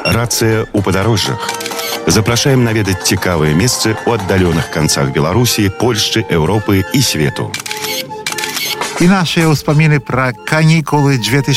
Рацыя ў падарожжах. Запрашаем наведаць цікавыя месцы ў аддаленых канцах Беларусі, Польшчы, Еўропы і свету. I nasze wspomnienie про kanikuły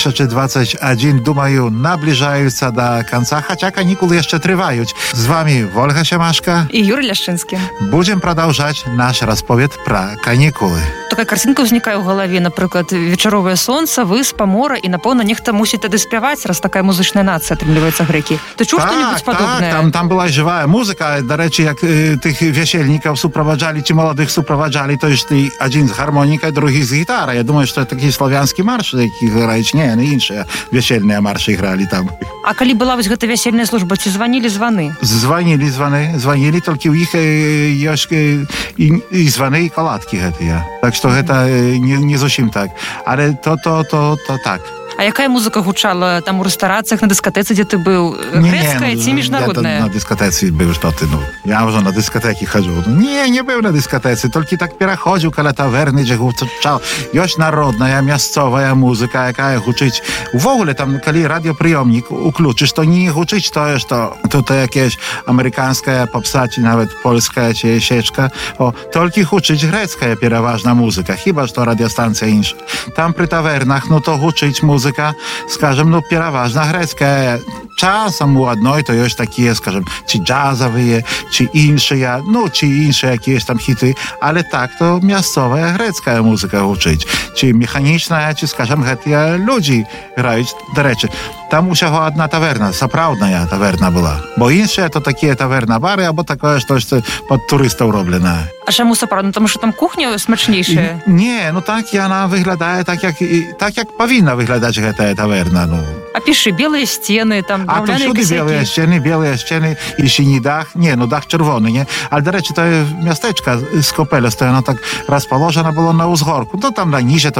2021, думаю, наближаются до конца, хотя каникулы еще трwają. С вами Ольга Семашко и Юрий Ляшчинский. Будем продолжать наш расповед про каникулы. Такая картинка возникает в голове, например, вечеровое солнце, выспа, море, и, напевно, нехто мусить это спевать, раз такая музычная нация, отрымливается греки. Ты чув что-нибудь подобное? Там была живая музыка. До речі, як тих весельників супроводжали, чи молодих супроводжали, то есть один з гармоникой, другий з гитарой. Я думаю, что это такие славянские марши, які грають, не іншие весельные марши грали там. А коли была вось гэта весельная служба, ці звонили звоны? Звонили, только у них есть и звоны, и колядки гэтыя. Так что это не зовсім так. Але то так. А якая музыка гучала там у ресторациях, на дискотеці, де ти був? Грецька чи міжнародна? Я на дискотеці був, що ти, я вже на дискотеки хожу. Не був на дискотеці, тільки так переходжу коли таверни, де гучав. Є народна, місцева музика, яка гучить. В ogóle там, коли радіоприйомник уключиш, то не гучить то, що тут якась американська попса, чи навіть польська, чи щечка. Тільки гучить грецька переважна музика, хіба що радіостанція інша. Там при тавернах, то гучить музика, скажем, переважно грецька. Часом у одной то есть такие, скажем, чи джазовые, чи іншие, чи інші якісь там хіти, але так, то місцева грецька музика гучить. Чи механічна, чи, скажем, гэты люди грають. До речі, там усього одна таверна, сапраўдная таверна була. Бо іншие то такі таверна-бары, або таке, що під туристів роблено. А чому сапраўдна? Тому що там кухня смачніша? Ні, так вона виглядає так, як повинна виглядати гэта таверна. А пиши, белые стены, там а то всюди білі стіни, і ще не дах. Дах червоний, не? Але, до речі, то містечко з Копеля, то воно так розположено було на узгорку. Там на ніже,